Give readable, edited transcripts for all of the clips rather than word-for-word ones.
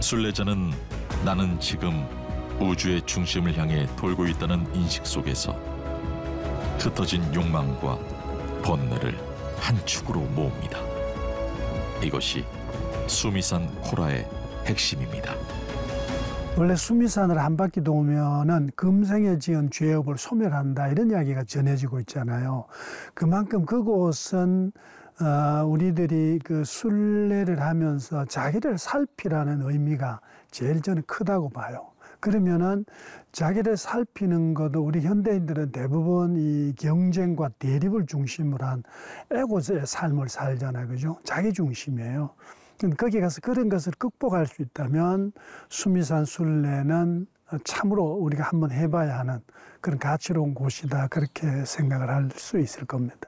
순례자는 나는 지금 우주의 중심을 향해 돌고 있다는 인식 속에서 흩어진 욕망과 번뇌를 한 축으로 모읍니다. 이것이 수미산 코라의 핵심입니다. 원래 수미산을 한 바퀴 도면은 금생에 지은 죄업을 소멸한다 이런 이야기가 전해지고 있잖아요. 그만큼 그곳은 우리들이 그 순례를 하면서 자기를 살피라는 의미가 제일 저는 크다고 봐요. 그러면은 자기를 살피는 것도 우리 현대인들은 대부분 이 경쟁과 대립을 중심으로 한 에고의 삶을 살잖아요. 그죠? 자기 중심이에요. 거기 가서 그런 것을 극복할 수 있다면 수미산 순례는 참으로 우리가 한번 해봐야 하는 그런 가치로운 곳이다. 그렇게 생각을 할 수 있을 겁니다.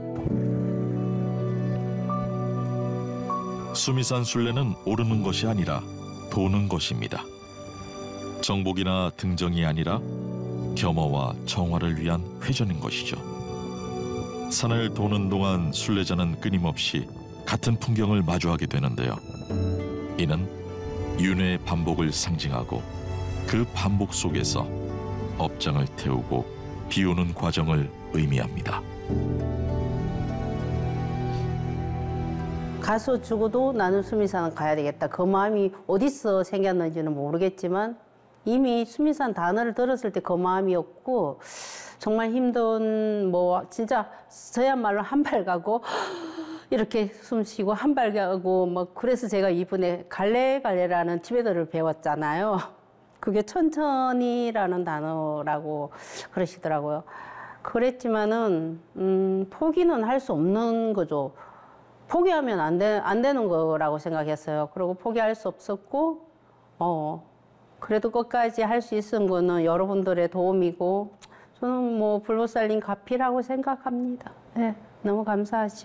수미산 순례는 오르는 것이 아니라 도는 것입니다. 정복이나 등정이 아니라 겸허와 정화를 위한 회전인 것이죠. 산을 도는 동안 순례자는 끊임없이 같은 풍경을 마주하게 되는데요. 이는 윤회의 반복을 상징하고 그 반복 속에서 업장을 태우고 비우는 과정을 의미합니다. 가서 죽어도 나는 수미산 가야 되겠다. 그 마음이 어디서 생겼는지는 모르겠지만 이미 수미산 단어를 들었을 때 그 마음이었고 정말 힘든 뭐 진짜 저야말로 한 발 가고 이렇게 숨 쉬고 한 발 가고 막 그래서 제가 이번에 갈래갈래라는 티베트를 배웠잖아요. 그게 천천히라는 단어라고 그러시더라고요. 그랬지만은 포기는 할 수 없는 거죠. 포기하면 안 되는 거라고 생각했어요. 그리고 포기할 수 없었고 그래도 끝까지 할 수 있은 거는 여러분들의 도움이고 저는 뭐 불보살님 가피라고 생각합니다. 네, 너무 감사하죠.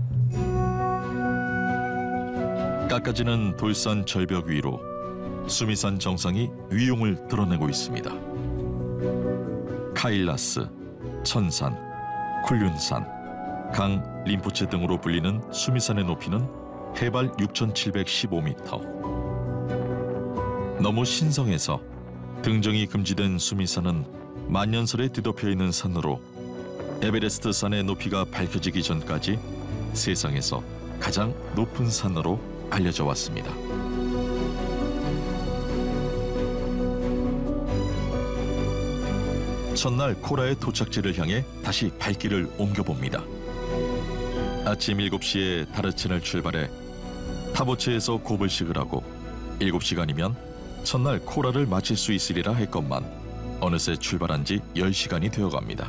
깎아지는 돌산 절벽 위로 수미산 정상이 위용을 드러내고 있습니다. 카일라스, 천산, 쿨륜산, 강 림포체 등으로 불리는 수미산의 높이는 해발 6,715m. 너무 신성해서 등정이 금지된 수미산은 만년설에 뒤덮여 있는 산으로 에베레스트 산의 높이가 밝혀지기 전까지 세상에서 가장 높은 산으로 알려져 왔습니다. 첫날 코라의 도착지를 향해 다시 발길을 옮겨봅니다. 아침 7시에 다르친을 출발해 타보체에서 고불식을 하고 7시간이면 첫날 코라를 마칠 수 있으리라 했건만 어느새 출발한 지 10시간이 되어갑니다.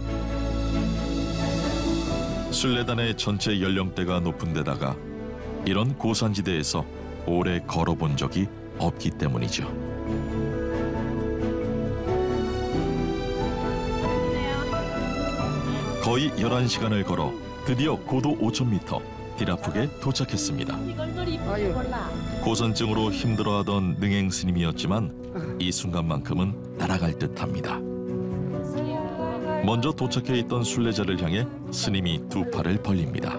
순례단의 전체 연령대가 높은 데다가 이런 고산지대에서 오래 걸어본 적이 없기 때문이죠. 거의 11시간을 걸어 드디어 고도 5,000m 디라프에 도착했습니다. 고산증으로 힘들어하던 능행 스님이었지만 이 순간만큼은 날아갈 듯합니다. 먼저 도착해 있던 순례자를 향해 스님이 두 팔을 벌립니다.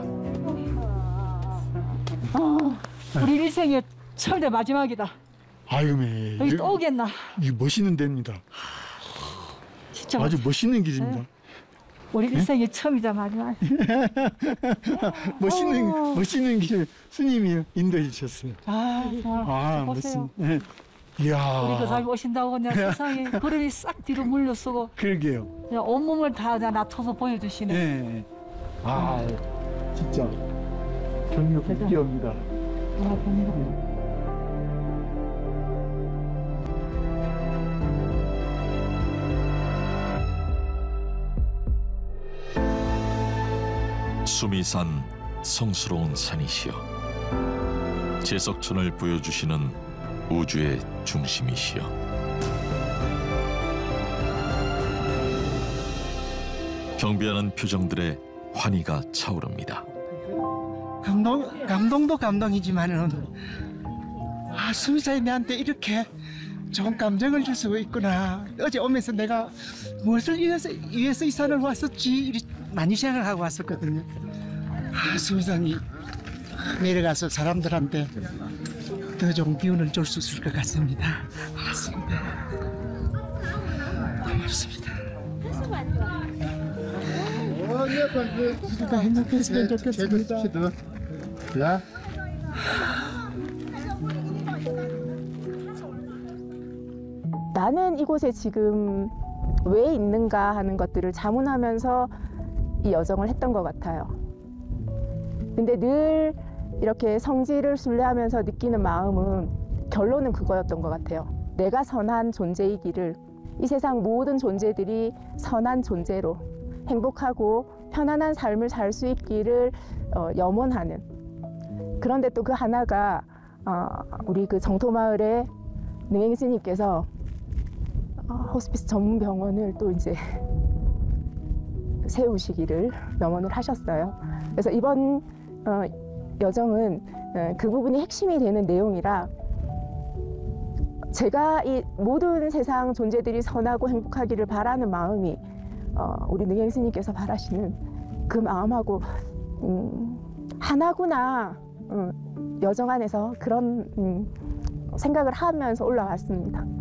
우리 일생의 처음이자 마지막이다. 아유매 여기 또 오겠나? 이 멋있는 데입니다. 진짜 아주 멋있는 길입니다. 우리 일생의 처음이자 마지막. 멋있는 길 스님이 인도해 주셨어요. 정말 보세요. 멋진. 이야. 우리 그 사람이 오신다고 그냥 세상에 구름이 싹 뒤로 물러서고. 그러게요. 그냥 온몸을 다 낮춰서 보여주시네. 네. 진짜 경력기업입니다. 수미산 성스러운 산이시여 제석천을 보여주시는 우주의 중심이시여 경배하는 표정들의 환희가 차오릅니다. 감동도 감동이지만은 수미산이 내한테 이렇게 좋은 감정을 줄 수 있구나. 어제 오면서 내가 무엇을 위해서 이 산을 왔었지 많이 생각하고 왔었거든요. 수미산이 내려가서 사람들한테 더 좋은 기운을 줄 수 있을 것 같습니다. 고맙습니다. 고맙습니다. 다 행복했으면 좋겠습니다. 야. 나는 이곳에 지금 왜 있는가 하는 것들을 자문하면서 이 여정을 했던 것 같아요. 근데 늘 이렇게 성지를 순례하면서 느끼는 마음은 결론은 그거였던 것 같아요. 내가 선한 존재이기를, 이 세상 모든 존재들이 선한 존재로 행복하고 편안한 삶을 살 수 있기를 염원하는. 그런데 또 그 하나가 우리 그 정토마을의 능행 스님께서 호스피스 전문 병원을 또 이제 세우시기를 염원을 하셨어요. 그래서 이번 여정은 그 부분이 핵심이 되는 내용이라 제가 이 모든 세상 존재들이 선하고 행복하기를 바라는 마음이 우리 능행 스님께서 바라시는 그 마음하고 하나구나 여정 안에서 그런 생각을 하면서 올라왔습니다.